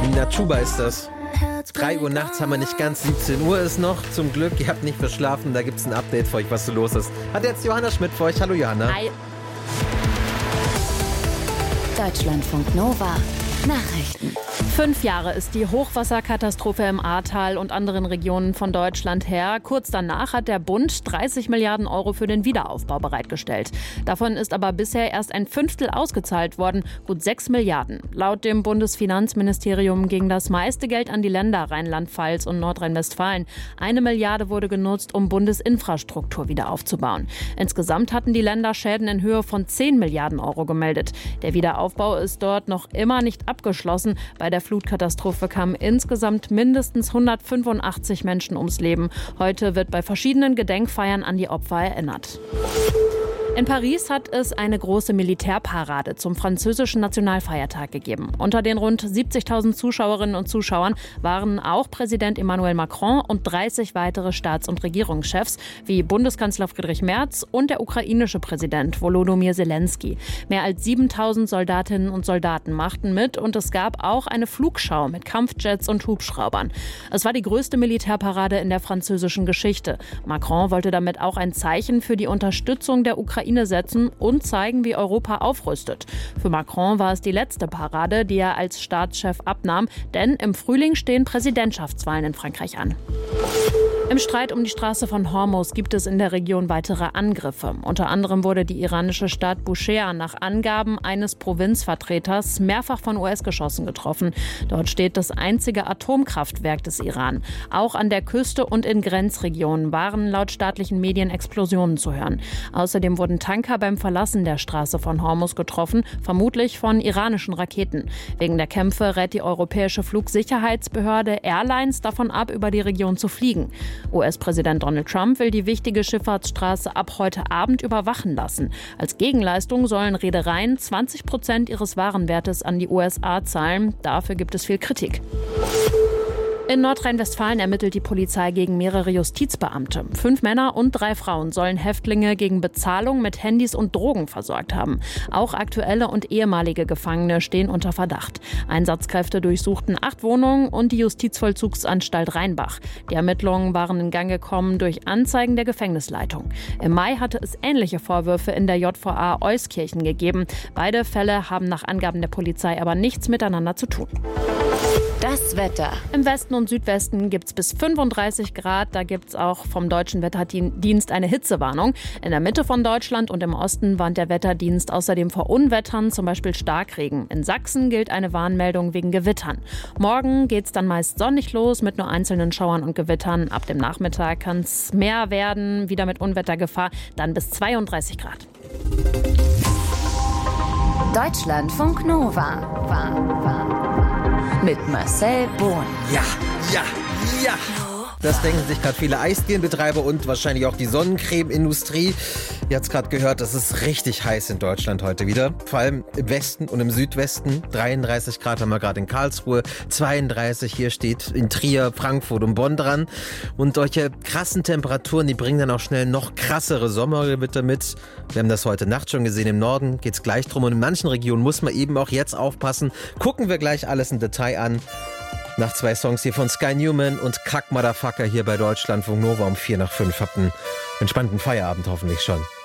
Natschuba ist das. 3 Uhr nachts haben wir nicht ganz, 17 Uhr ist noch. Zum Glück, ihr habt nicht verschlafen, da gibt es ein Update für euch, was so los ist. Hat jetzt Johanna Schmidt für euch. Hallo Johanna. Hi. Deutschlandfunk Nova. Nachrichten. 5 Jahre ist die Hochwasserkatastrophe im Ahrtal und anderen Regionen von Deutschland her. Kurz danach hat der Bund 30 Milliarden Euro für den Wiederaufbau bereitgestellt. Davon ist aber bisher erst ein Fünftel ausgezahlt worden, gut 6 Milliarden. Laut dem Bundesfinanzministerium ging das meiste Geld an die Länder Rheinland-Pfalz und Nordrhein-Westfalen. 1 Milliarde wurde genutzt, um Bundesinfrastruktur wieder aufzubauen. Insgesamt hatten die Länder Schäden in Höhe von 10 Milliarden Euro gemeldet. Der Wiederaufbau ist dort noch immer nicht abgeschlossen. Bei der Flutkatastrophe kamen insgesamt mindestens 185 Menschen ums Leben. Heute wird bei verschiedenen Gedenkfeiern an die Opfer erinnert. In Paris hat es eine große Militärparade zum französischen Nationalfeiertag gegeben. Unter den rund 70.000 Zuschauerinnen und Zuschauern waren auch Präsident Emmanuel Macron und 30 weitere Staats- und Regierungschefs wie Bundeskanzler Friedrich Merz und der ukrainische Präsident Volodymyr Zelensky. Mehr als 7.000 Soldatinnen und Soldaten machten mit und es gab auch eine Flugschau mit Kampfjets und Hubschraubern. Es war die größte Militärparade in der französischen Geschichte. Macron wollte damit auch ein Zeichen für die Unterstützung der Ukraine setzen und zeigen, wie Europa aufrüstet. Für Macron war es die letzte Parade, die er als Staatschef abnahm, denn im Frühling stehen Präsidentschaftswahlen in Frankreich an. Im Streit um die Straße von Hormuz gibt es in der Region weitere Angriffe. Unter anderem wurde die iranische Stadt Bushehr nach Angaben eines Provinzvertreters mehrfach von US-Geschossen getroffen. Dort steht das einzige Atomkraftwerk des Iran. Auch an der Küste und in Grenzregionen waren laut staatlichen Medien Explosionen zu hören. Außerdem wurden Tanker beim Verlassen der Straße von Hormuz getroffen, vermutlich von iranischen Raketen. Wegen der Kämpfe rät die europäische Flugsicherheitsbehörde Airlines davon ab, über die Region zu fliegen. US-Präsident Donald Trump will die wichtige Schifffahrtsstraße ab heute Abend überwachen lassen. Als Gegenleistung sollen Reedereien 20% ihres Warenwertes an die USA zahlen. Dafür gibt es viel Kritik. In Nordrhein-Westfalen ermittelt die Polizei gegen mehrere Justizbeamte. 5 Männer und 3 Frauen sollen Häftlinge gegen Bezahlung mit Handys und Drogen versorgt haben. Auch aktuelle und ehemalige Gefangene stehen unter Verdacht. Einsatzkräfte durchsuchten 8 Wohnungen und die Justizvollzugsanstalt Rheinbach. Die Ermittlungen waren in Gang gekommen durch Anzeigen der Gefängnisleitung. Im Mai hatte es ähnliche Vorwürfe in der JVA Euskirchen gegeben. Beide Fälle haben nach Angaben der Polizei aber nichts miteinander zu tun. Das Wetter. Im Westen und Südwesten gibt es bis 35 Grad. Da gibt es auch vom Deutschen Wetterdienst eine Hitzewarnung. In der Mitte von Deutschland und im Osten warnt der Wetterdienst außerdem vor Unwettern, zum Beispiel Starkregen. In Sachsen gilt eine Warnmeldung wegen Gewittern. Morgen geht es dann meist sonnig los mit nur einzelnen Schauern und Gewittern. Ab dem Nachmittag kann es mehr werden, wieder mit Unwettergefahr, dann bis 32 Grad. Deutschlandfunk Nova. Mit Marcel Bohn. Ja. Das denken sich gerade viele Eisdielenbetreiber und wahrscheinlich auch die Sonnencreme-Industrie. Ihr habt es gerade gehört, es ist richtig heiß in Deutschland heute wieder. Vor allem im Westen und im Südwesten. 33 Grad haben wir gerade in Karlsruhe, 32 hier steht in Trier, Frankfurt und Bonn dran. Und solche krassen Temperaturen, die bringen dann auch schnell noch krassere Sommergewitter mit. Wir haben das heute Nacht schon gesehen, im Norden geht es gleich drum. Und in manchen Regionen muss man eben auch jetzt aufpassen. Gucken wir gleich alles im Detail an. Nach 2 Songs hier von Sky Newman und Kack Motherfucker hier bei Deutschlandfunk Nova um 4 nach 5. Habt einen entspannten Feierabend hoffentlich schon.